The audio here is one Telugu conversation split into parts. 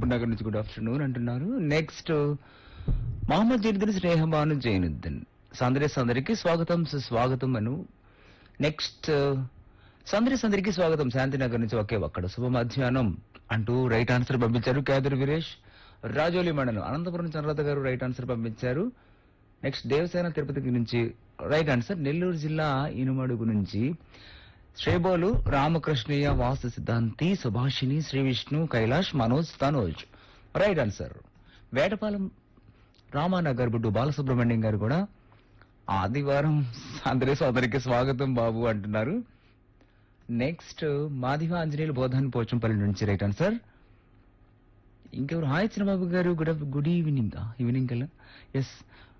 మహబూబ్ నగర్ నుంచి గుడ్ ఆఫ్టర్నూన్ అంటున్నారు. నెక్స్ట్ మహమ్మద్ జైనుద్దీన్ స్నేహబాను జైనుద్దీన్ సందరికి స్వాగతం సుస్వాగతం అను. నెక్స్ట్ సందరికి స్వాగతం శాంతినగర్ నుంచి ఒకే ఒక్కడ శుభ మధ్యాహ్నం అంటూ రైట్ ఆన్సర్ పంపించారు. కేదర్ వీరేష్ రాజోలి మండలం అనంతపురం చంద్రత గారు రైట్ ఆన్సర్ పంపించారు. నెక్స్ట్ దేవసేన తిరుపతి నుంచి రైట్ ఆన్సర్. నెల్లూరు జిల్లా ఇనుమడుగు నుంచి శ్రేబోలు రామకృష్ణయ్య వాస్తు సిద్ధాంతి సుభాషిణి శ్రీ విష్ణు కైలాష్ మనోజ్ తనోజ్ రైట్ ఆన్సర్. వేటపాలెం రామానగర్ బుడ్డు బాలసుబ్రహ్మణ్యం గారు కూడా ఆదివారం సోదరికి స్వాగతం బాబు అంటున్నారు. నెక్స్ట్ మాదివ ఆంజనేయులు బోధాన్ పోచంపల్లి నుంచి రైట్ ఆన్సర్. ఇంకెవరు హాయ్ చిన్నబాబు గారు గుడ్ ఈవినింగ్ కల్లా ఎస్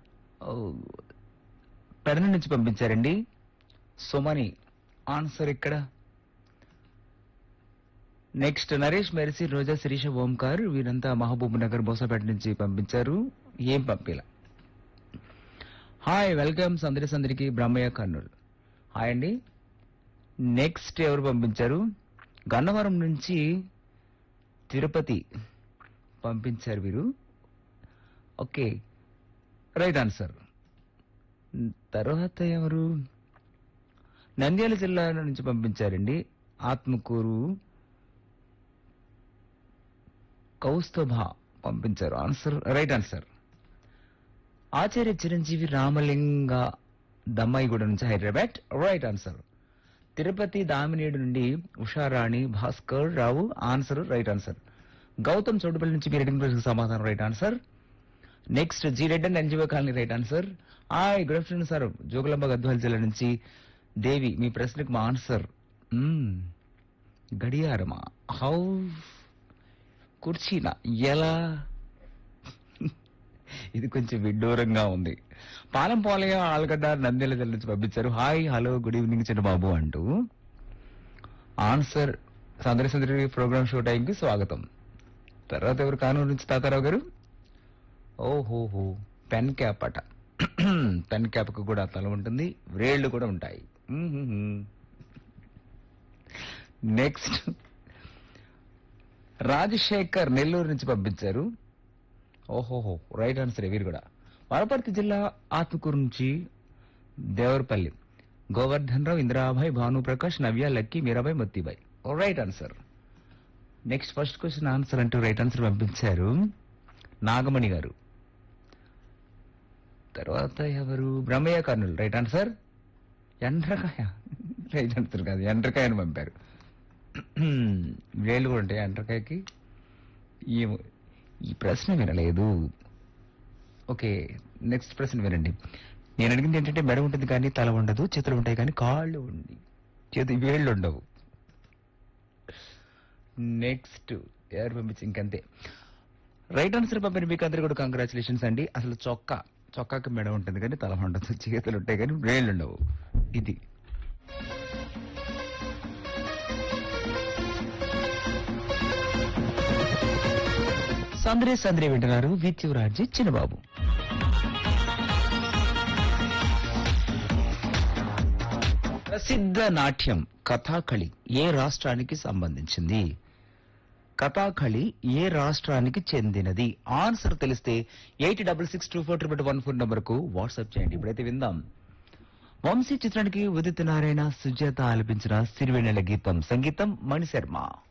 పెడన నుంచి పంపించారండి. సుమని ఆన్సర్ ఇక్కడ. నెక్స్ట్ నరేష్ మెర్సీ రోజా శిరీష ఓంకార్ వీరంతా మహబూబ్ నగర్ బోసాపేట నుంచి పంపించారు. ఏం పంపిలా. Hi welcome సందరికి Brahmaiah Kurnool hi అండి. నెక్స్ట్ ఎవరు పంపించారు? గన్నవరం నుంచి తిరుపతి పంపించారు వీరు. Okay right answer. తర్వాత ఎవరు? నంద్యాల జిల్లా నుంచి పంపించారండి. ఆత్మకూరు కౌస్తభ పంపించారు ఆన్సర్ రైట్ ఆన్సర్. ఆచార్య చిరంజీవి రామలింగ దమ్మాయిగూడ నుంచి హైదరాబాద్ రైట్ ఆన్సర్. తిరుపతి దామినేడు నుండి Usharani Bhaskar Rao answer right answer. Gautam Choutupalli నుంచి మీరు అడిగిన ప్రశ్నకు సమాధానం right answer. Next G Reddy and NGO colony right answer. Hi good afternoon sir Jogulamba Gadwal జిల్లా నుంచి దేవి మీ ప్రశ్నకు మా ఆన్సర్ గడియారమా హౌ కుర్చీనా ఎలా ఇది కొంచెం విడ్డూరంగా ఉంది. పాలెం పోలయ్య ఆల్గడ్డ నంద్యాల జిల్లా నుంచి పంపించారు. హాయ్ హలో గుడ్ ఈవినింగ్ చిన్నబాబు అంటూ ఆన్సర్. సందరి ప్రోగ్రామ్ షో టైంకి స్వాగతం. తర్వాత ఎవరు? కానూరు నుంచి తాతారావు గారు. ఓహోహో పెన్ క్యాప్ అట. పెన్ క్యాప్ కు కూడా తల ఉంటుంది, వ్రేళ్లు కూడా ఉంటాయి. నెక్స్ట్ రాజశేఖర్ నెల్లూరు నుంచి పంపించారు. ఓహోహో రైట్ ఆన్సర్. వీరు కూడా వనపర్తి జిల్లా ఆత్మకూరు నుంచి దేవరపల్లి గోవర్ధన్ రావు ఇందిరాబాయ్ భానుప్రకాష్ నవ్య lucky Mirabai Mottibai right answer. Next first question answer అంటూ రైట్ ఆన్సర్ పంపించారు నాగమణి గారు. తర్వాత ఎవరు? Brahmaiah Kurnool right answer. ఎండ్రకాయ right answer కాదు, ఎండ్రకాయని పంపారు. వేలు కూడా ఉంటాయి ఎండ్రకాయకి. ఈ ప్రశ్న వినలేదు. ఓకే నెక్స్ట్ ప్రశ్న వినండి. నేను అడిగింది ఏంటంటే మెడ ఉంటుంది కానీ తల ఉండదు, చేతులు ఉంటాయి కానీ కాళ్ళు ఉండి వేళ్ళు ఉండవు. నెక్స్ట్ ఎవరు పంపించి ఇంకంతే రైట్ ఆన్సర్ పంపిన మీకు అందరికీ కూడా కంగ్రాచులేషన్స్ అండి. అసలు చొక్కాకి మెడ ఉంటుంది కానీ తల ఉండదు, చేతులు ఉంటాయి కానీ వేళ్ళు ఉండవు. ఇది సంద్రే వింటున్నారు విత్ యువరాజీ చిన్నబాబు. ప్రసిద్ధ నాట్యం కథాకళి ఏ రాష్ట్రానికి సంబంధించింది? కథాకళి ఏ రాష్ట్రానికి చెందినది? ఆన్సర్ తెలిస్తే 80662411 నంబర్ కు వాట్సాప్ చేయండి. ఇప్పుడైతే విందాం. వంశీ చిత్రానికి ఉదిత్ నారాయణ సుజాత ఆలపించిన సిరివెన్నెల గీతం, సంగీతం మణిశర్మ.